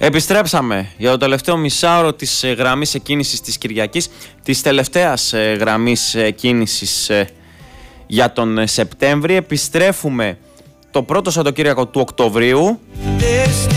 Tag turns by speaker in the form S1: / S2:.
S1: Επιστρέψαμε για το τελευταίο μισάωρο της γραμμής εκκίνησης της Κυριακής, της τελευταίας γραμμής εκκίνησης για τον Σεπτέμβρη. Επιστρέφουμε το πρώτο Σαββατοκύριακο του Οκτωβρίου.